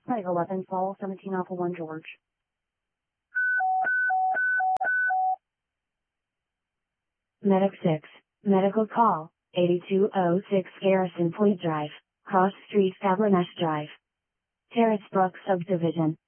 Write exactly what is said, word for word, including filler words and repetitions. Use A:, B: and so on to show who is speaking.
A: Flight eleven, Fall seventeen Alpha one George.
B: Medic six, medical call, eighty-two oh six Garrison Point Drive, Cross Street, Fabernash Drive. Terrace Brook Subdivision.